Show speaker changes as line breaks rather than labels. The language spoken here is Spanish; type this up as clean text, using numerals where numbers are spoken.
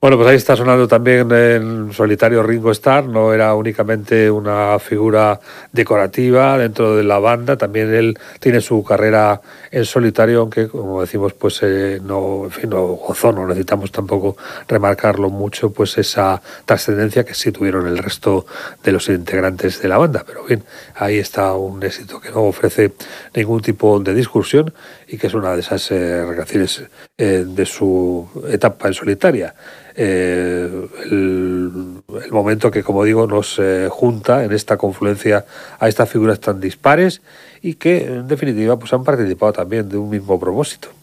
Bueno, pues ahí está sonando también en solitario Ringo Starr, no era únicamente una figura decorativa dentro de la banda, también él tiene su carrera en solitario, aunque como decimos, pues no, en fin, no gozó, no necesitamos tampoco remarcarlo mucho, pues esa trascendencia que sí tuvieron el resto de los integrantes de la banda, pero bien, ahí está un éxito que no ofrece ningún tipo de discusión y que es una de esas canciones de su etapa en solitaria. El momento que, como digo, nos junta en esta confluencia a estas figuras tan dispares y que, en definitiva, pues han participado también de un mismo propósito.